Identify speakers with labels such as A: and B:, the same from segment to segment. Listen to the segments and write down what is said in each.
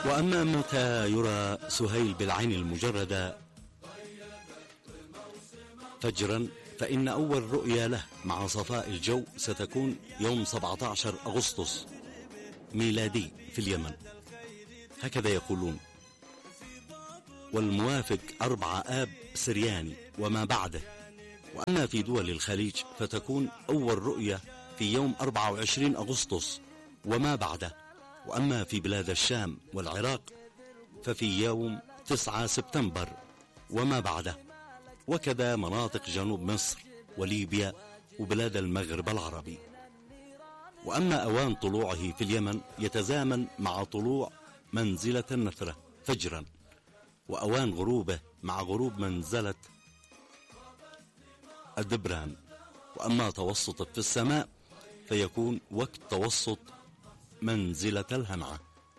A: وأما متى يرى سهيل بالعين المجردة فجرا، فإن أول رؤيا له مع صفاء الجو ستكون يوم 17 أغسطس ميلادي في اليمن، هكذا يقولون، والموافق 4 آب سرياني وما بعده. وأما في دول الخليج فتكون أول رؤية في يوم 24 أغسطس وما بعده. وأما في بلاد الشام والعراق ففي يوم 9 سبتمبر وما بعده، وكذا مناطق جنوب مصر وليبيا وبلاد المغرب العربي. وأما أوان طلوعه في اليمن يتزامن مع طلوع منزلة النثرة فجرا، وأوان غروبه مع غروب منزلة الدبران. وأما توسطه في السماء فيكون وقت توسط منزلة الهنعة.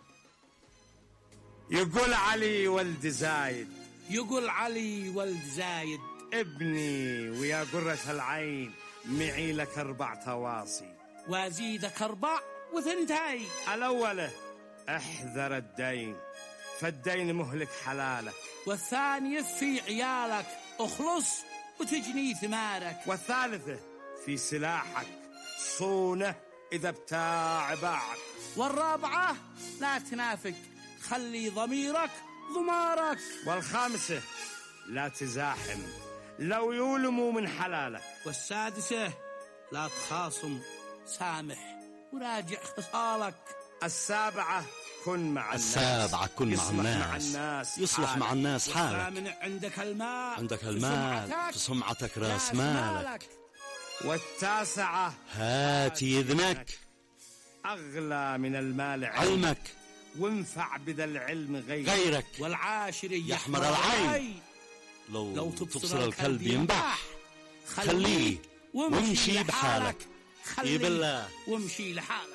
B: يقول علي ولد زايد،
C: يقول علي ولد زايد
B: ابني ويا قرة العين معي لك 4 تواصي
C: وازيدك 4 و2.
B: الأولى احذر الدين، فالدين مهلك حلالك.
C: والثانية في عيالك، اخلص وتجني ثمارك.
B: والثالثة في سلاحك، صونه إذا بتاع باعك.
C: والرابعة لا تنافق، خلي ضميرك ضمارك.
B: والخامسة لا تزاحم، لو يولموا من حلالك.
C: والسادسة لا تخاصم، سامح وراجع خصالك.
B: السابعة كن مع
A: الناس، يصلح مع الناس حالك.
C: والثامنة
A: عندك المال في سمعتك راس مالك.
B: والتاسعة
A: هات إذنك،
B: أغلى من المال
A: علمك،
B: وانفع بذا العلم
A: غيرك.
C: والعاشر
A: يحمر العين، لو تبصر الكلب ينبح، خليه وامشي بحالك. بالله
C: وامشي لحالك.